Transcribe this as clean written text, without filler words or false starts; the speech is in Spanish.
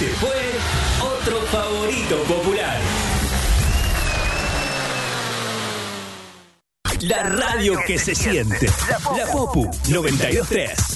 Este fue otro favorito popular. La radio que se siente. La Popu 92.3.